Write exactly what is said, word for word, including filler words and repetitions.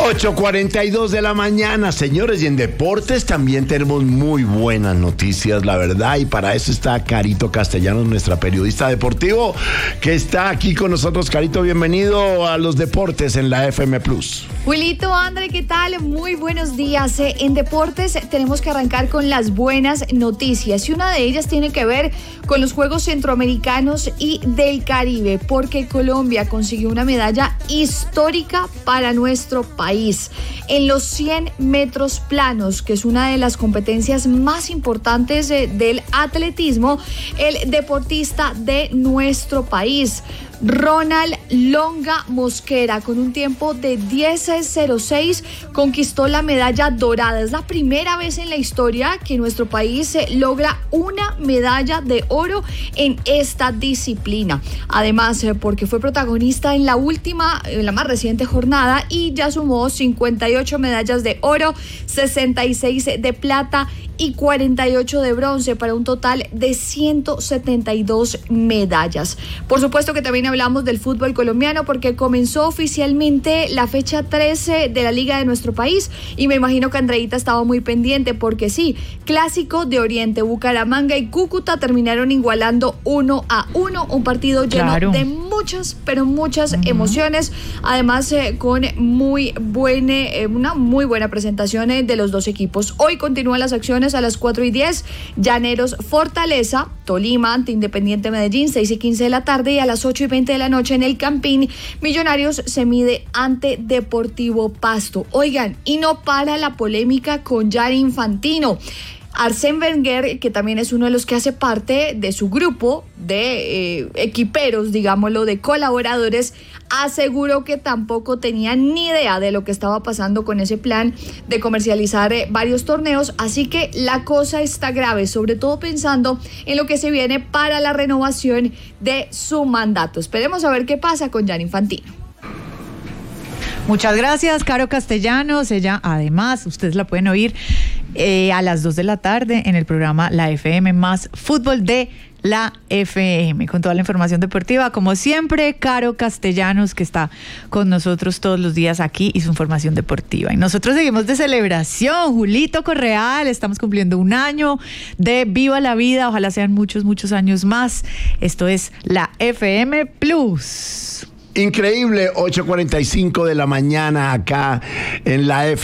ocho cuarenta y dos de la mañana, señores, y en deportes también tenemos muy buenas noticias, la verdad, y para eso está Carito Castellanos, nuestra periodista deportivo, que está aquí con nosotros. Carito, bienvenido a los deportes en la F M Plus. Wilito, André, ¿qué tal? Muy buenos días. En deportes tenemos que arrancar con las buenas noticias, y una de ellas tiene que ver con los Juegos Centroamericanos y del Caribe, porque Colombia consiguió una medalla histórica para nuestro país. En los cien metros planos, que es una de las competencias más importantes de, del atletismo, el deportista de nuestro país, Ronald Longa Mosquera, con un tiempo de diez cero seis, conquistó la medalla dorada. Es la primera vez en la historia que nuestro país logra una medalla de oro en esta disciplina. Además, porque fue protagonista en la última, en la más reciente jornada, y ya sumó cincuenta y ocho medallas de oro, sesenta y seis de plata y cuarenta y ocho de bronce, para un total de ciento setenta y dos medallas. Por supuesto que también hablamos del fútbol colombiano, porque comenzó oficialmente la fecha trece de la liga de nuestro país, y me imagino que Andreita estaba muy pendiente, porque sí, Clásico de Oriente, Bucaramanga y Cúcuta terminaron igualando uno a uno, un partido lleno claro. de muchas, pero muchas uh-huh. emociones, además eh, con muy buena, eh, una muy buena presentación eh, de los dos equipos. Hoy continúan las acciones a las cuatro y diez, Llaneros Fortaleza, Tolima ante Independiente Medellín, seis y quince de la tarde, y a las ocho y veinte de la noche en el Campín, Millonarios se mide ante Deportivo Pasto. Oigan, y no para la polémica con Gianni Infantino. Arsène Wenger, que también es uno de los que hace parte de su grupo de eh, equiperos, digámoslo, de colaboradores, aseguró que tampoco tenía ni idea de lo que estaba pasando con ese plan de comercializar eh, varios torneos, así que la cosa está grave, sobre todo pensando en lo que se viene para la renovación de su mandato. Esperemos a ver qué pasa con Gianni Infantino. Muchas gracias, Caro Castellanos. Ella, además, ustedes la pueden oír eh, a las dos de la tarde en el programa La F M más Fútbol de la F M, con toda la información deportiva, como siempre. Caro Castellanos, que está con nosotros todos los días aquí, y su información deportiva. Y nosotros seguimos de celebración. Julito Correal, estamos cumpliendo un año de Viva la Vida. Ojalá sean muchos, muchos años más. Esto es la F M Plus. Increíble, ocho cuarenta y cinco de la mañana acá en la F M.